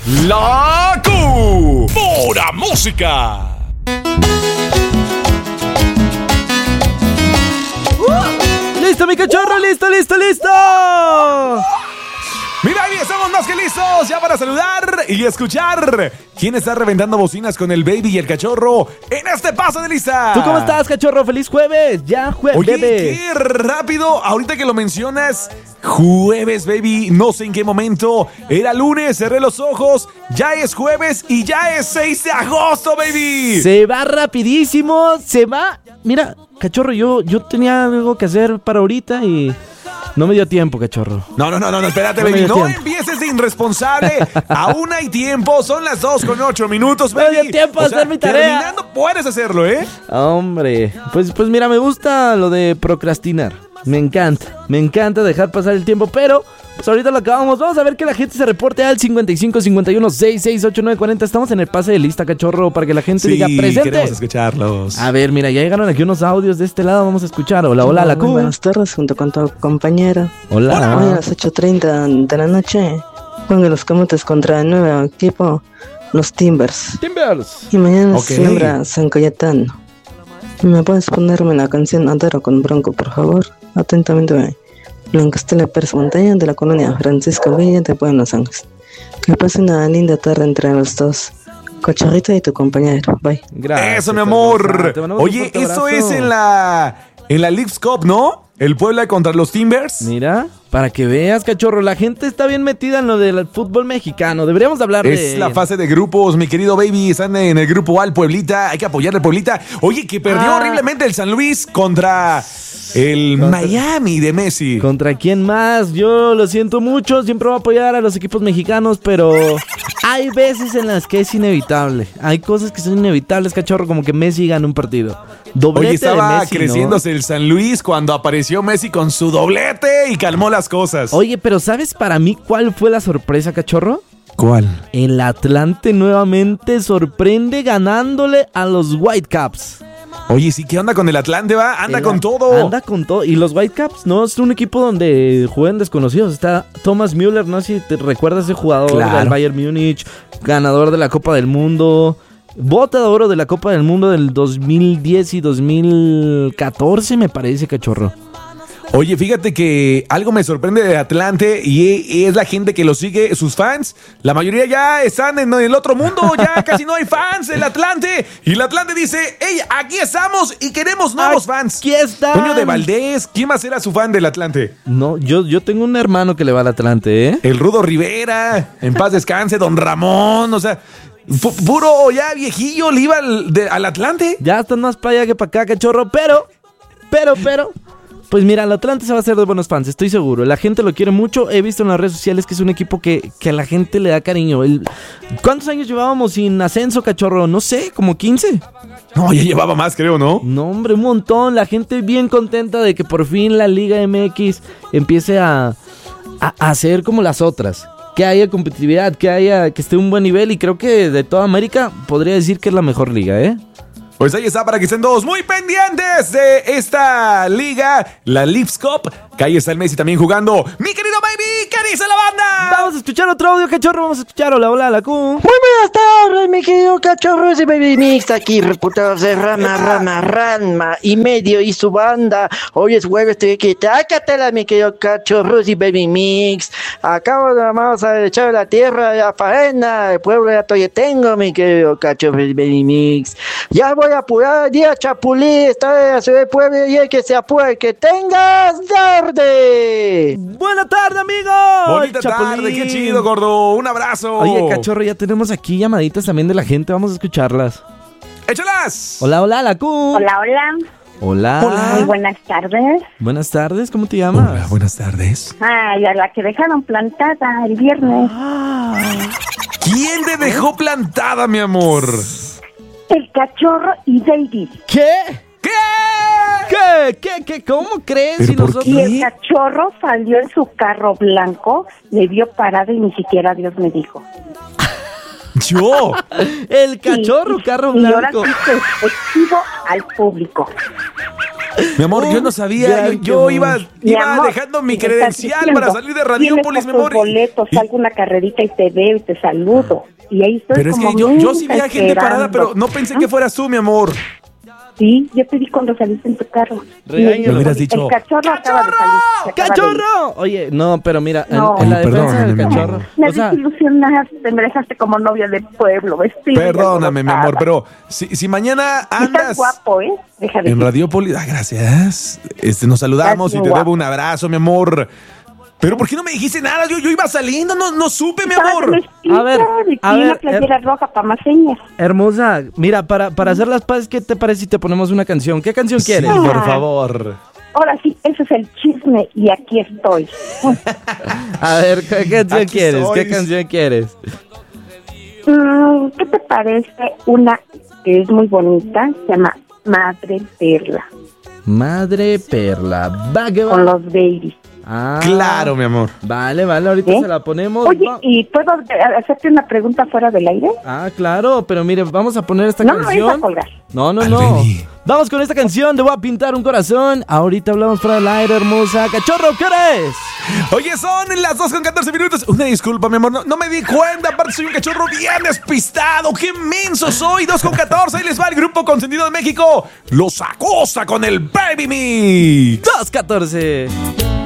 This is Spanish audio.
La Pura Música. ¡Listo, mi cachorro! ¡Listo! Mira, ahí estamos más que listos ya para saludar y escuchar quién está reventando bocinas con el baby y el cachorro en este paso de lista. ¿Tú cómo estás, cachorro? ¡Feliz jueves! ¡Ya jueves, Oye, bebé! qué rápido, ahorita que lo mencionas, jueves, baby, no sé en qué momento, era lunes, cerré los ojos, ya es jueves y ya es 6 de agosto, baby. Se va rapidísimo, se va. Mira, cachorro, yo tenía algo que hacer para ahorita y no me dio tiempo, cachorro. No, espérate, No me baby, dio no tiempo. empieces de irresponsable, aún hay tiempo, son las 2:08, No baby. me dio tiempo a hacer mi tarea. Terminando puedes hacerlo, ¿eh? Hombre, pues mira, me gusta lo de procrastinar. Me encanta dejar pasar el tiempo, pero pues ahorita lo acabamos. Vamos a ver que la gente se reporte al 55 51 66 89 40. Estamos en el pase de lista, cachorro, para que la gente diga presente. Queremos escucharlos. A ver, mira, ya llegaron aquí unos audios de este lado, vamos a escuchar. Hola, la Muy Q. buenas tardes, junto con tu compañero. Hoy a Hola. las 8:30 de la noche juegan los Camotes contra el nuevo equipo, los Timbers. Timbers. Y mañana Ok. siembra San Cayetano. ¿Me puedes ponerme la canción Adoro con Bronco, por favor? Atentamente, Blanca Estela Pérez Montaña, de la colonia Francisco Villa de Buenos Ángeles. Que pase una linda tarde entre los dos. Cachorrito y tu compañero. Bye. Gracias. Eso, mi amor. hermosa. Te mandamos un Oye, fuerte eso abrazo. es en la Leagues Cup, ¿no? El Puebla contra los Timbers. Mira, para que veas, cachorro, la gente está bien metida en lo del fútbol mexicano. Deberíamos hablar de... Es la fase de grupos, mi querido baby. Están en el grupo A, el Pueblita. Hay que apoyar al Pueblita. Oye, que perdió horriblemente el San Luis contra el Miami de Messi. ¿Contra quién más? Yo lo siento mucho, siempre voy a apoyar a los equipos mexicanos, pero hay veces en las que es inevitable. Hay cosas que son inevitables, cachorro, como que Messi gana un partido. Doblete Oye, estaba de Messi, creciéndose el San Luis cuando apareció Messi con su doblete y calmó las cosas. ¿no? Oye, pero ¿sabes para mí cuál fue la sorpresa, cachorro? ¿Cuál? El Atlante nuevamente sorprende ganándole a los Whitecaps. Oye, sí, ¿qué onda con el Atlante, va? Anda con todo. Anda con todo. Y los Whitecaps no es un equipo donde juegan desconocidos. Está Thomas Müller, no sé si te recuerdas ese jugador Claro. del Bayern Múnich, ganador de la Copa del Mundo, bota de oro de la Copa del Mundo del 2010 y 2014, me parece, cachorro. Oye, fíjate que algo me sorprende de Atlante y es la gente que lo sigue, sus fans. La mayoría ya están en el otro mundo, ya casi no hay fans del Atlante. Y el Atlante dice, hey, aquí estamos y queremos nuevos fans. Aquí están. Toño de Valdés, ¿quién más era su fan del Atlante? No, yo tengo un hermano que le va al Atlante, ¿eh? El Rudo Rivera, en paz descanse, Don Ramón, o sea, puro ya viejillo le iba al Atlante. Ya están más para allá que para acá, cachorro, pero, pues mira, el Atlante se va a hacer de buenos fans, estoy seguro. La gente lo quiere mucho. He visto en las redes sociales que es un equipo que a la gente le da cariño. ¿Cuántos años llevábamos sin ascenso, cachorro? No sé, como 15. No, ya llevaba más, creo, ¿no? No, hombre, un montón. La gente bien contenta de que por fin la Liga MX empiece a hacer como las otras. Que haya competitividad, que esté un buen nivel. Y creo que de toda América podría decir que es la mejor liga, ¿eh? Pues ahí está para que estén todos muy pendientes de esta liga, la Leagues Cup, que ahí está el Messi también jugando. Mi querido baby, ¿qué dice la banda? Vamos a escuchar otro audio, cachorro. Vamos a escuchar. Hola, la Q. Muy buenas tardes, mi querido cachorros y baby mix, aquí reputados de Rama y medio y su banda. Hoy es jueves, estoy aquí, tácatela, mi querido cachorros y baby mix. Acabo de vamos a echar la tierra a la faena, el pueblo ya todavía tengo, mi querido cachorros y baby mix. Ya voy a apurar, día Chapulí, está en la ciudad del pueblo y el que se apure, que tengas tarde. Buena tarde, amigo. Bonita tarde, qué chido, gordo. Un abrazo. Oye, cachorro, ya tenemos aquí llamaditas también de la gente. Vamos a escucharlas. ¡Échalas! Hola, la Q. Hola, hola. Hola. Muy buenas tardes. Buenas tardes, ¿cómo te llamas? Hola, buenas tardes. Ay, a la que dejaron plantada el viernes. ¿Quién te dejó plantada, mi amor? El cachorro y David. ¿Qué? ¿Qué? ¿Qué? ¿Cómo crees? ¿Pero Si por nosotros... Y el cachorro salió en su carro blanco, le dio parada y ni siquiera Dios me dijo. Yo. El cachorro, carro Y ahora blanco. sí que exhibo al público. Mi amor, yo no sabía. Ya, Yo iba Mi amor, dejando mi me estás credencial diciendo, para salir de Radiopolis, mi tienes amor. tus boletos, salgo una carrerita y te veo y te saludo. Y ahí estoy Pero es como que yo sí vi a gente parada, esperando. pero no pensé que fueras tú, mi amor. Sí, yo te vi cuando saliste en tu carro. Regáñalo. Me hubieras dicho, El cachorro acaba de salir. se acaba de ir. ¡Cachorro! Oye, no, pero mira, No. en la Ay, defensa perdóname, del mi amor. cachorro. Me O sea, desilusionaste, me dejaste como novia de pueblo, vestida. y Perdóname, mi amor, alborotada. pero si mañana Y estás andas guapo, ¿eh? Deja de en decir. Radiopolis, gracias. Nos saludamos y Estás te guapo. debo un abrazo, mi amor. Pero ¿por qué no me dijiste nada? Yo iba saliendo, no supe, mi Estabas amor. en espita, A ver, y a una ver, playera roja para más señas. hermosa, mira, para hacer las paces, ¿qué te parece si te ponemos una canción? ¿Qué canción quieres? Sí, por favor. Ahora sí, ese es el chisme y aquí estoy. A ver, ¿qué canción Aquí quieres? sois. ¿Qué canción quieres? ¿Qué te parece una que es muy bonita? Se llama Madre Perla, Madre Perla. Va que va. con los babies. Ah, Claro, mi amor. Vale, ahorita ¿Eh? se la ponemos. Oye, Va- ¿y puedo hacerte una pregunta fuera del aire? Ah, claro, pero mire, vamos a poner esta No me vayas a canción. colgar. No. Albeni. Vamos con esta canción, te voy a pintar un corazón. Ahorita hablamos fuera del aire, hermosa. Cachorro, ¿qué hora es? Oye, son las 2:14. Una disculpa, mi amor, no me di cuenta. Aparte, soy un cachorro bien despistado. ¡Qué menso soy! 2:14. Ahí les va el grupo consentido de México. Los acosa con el Baby Mix. 2:14.